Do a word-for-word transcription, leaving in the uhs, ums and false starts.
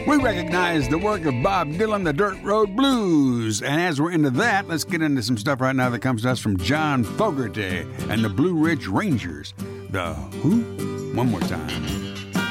We recognize the work of Bob Dylan, the Dirt Road Blues. And as we're into that, let's get into some stuff right now that comes to us from John Fogerty and the Blue Ridge Rangers. The who? One more time.